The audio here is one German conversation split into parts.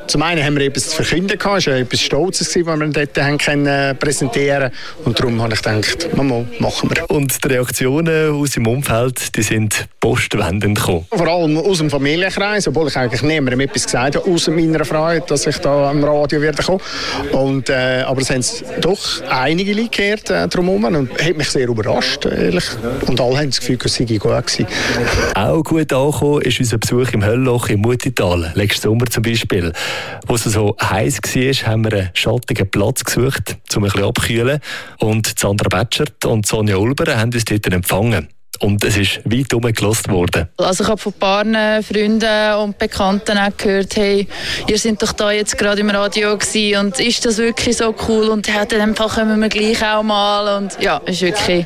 Zum einen haben wir etwas zu verkünden gehabt, es war etwas Stolzes, was wir dort haben können präsentieren. Und darum habe ich gedacht, machen wir. Und die Reaktionen aus dem Umfeld, die sind postwendend gekommen. Vor allem aus dem Familienkreis, obwohl ich eigentlich niemandem etwas gesagt habe, aus meiner Freude, dass ich da am Radio werde kommen. Und, aber es haben doch einige Leute gehört drumherum und hat mich sehr überrascht, ehrlich. Und alle haben das Gefühl, es sei gut gewesen. Auch gut angekommen ist unser Besuch im Höllloch im Mutital, letzten Sommer zum Beispiel. Wo es so heiß war, haben wir einen schattigen Platz gesucht, um ein bisschen abzukühlen. Und Sandra Batschert und Sonja Ulber haben uns dort empfangen. Und es ist weit herumgelassen worden. Also ich habe von ein paar Freunden und Bekannten auch gehört, hey, ihr seid doch da jetzt gerade im Radio gewesen und ist das wirklich so cool? Und ja, in dem Fall kommen wir gleich auch mal. Und ja, es ist wirklich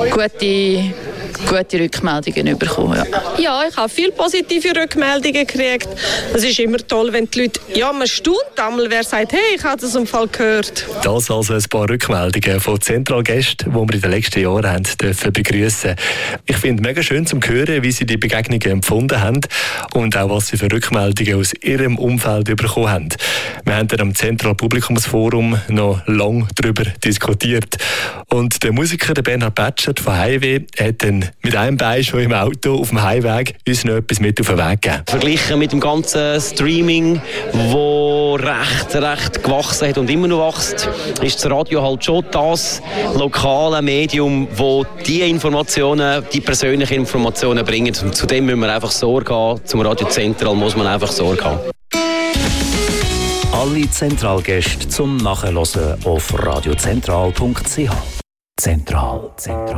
gute Rückmeldungen bekommen. Ja, ich habe viele positive Rückmeldungen gekriegt. Es ist immer toll, wenn die Leute, man staunt einmal, wer sagt, hey, ich habe das im Fall gehört. Das also ein paar Rückmeldungen von Zentralgästen, die wir in den letzten Jahren haben dürfen begrüßen. Ich finde es mega schön zu hören, wie sie die Begegnungen empfunden haben und auch was sie für Rückmeldungen aus ihrem Umfeld bekommen haben. Wir haben dann am Zentralpublikumsforum noch lange darüber diskutiert. Und der Musiker der Bernhard Batschert von Highway hat dann mit einem Bein schon im Auto auf dem Heimweg uns noch etwas mit auf den Weg gegeben. Verglichen mit dem ganzen Streaming, wo recht gewachsen hat und immer noch wächst, ist das Radio halt schon das lokale Medium, wo die Informationen, die persönlichen Informationen bringen. Und zudem müssen wir einfach Sorge haben. Zum Radio Zentral muss man einfach Sorge haben. Alle Zentralgäste zum Nachhören auf radiozentral.ch. Zentral.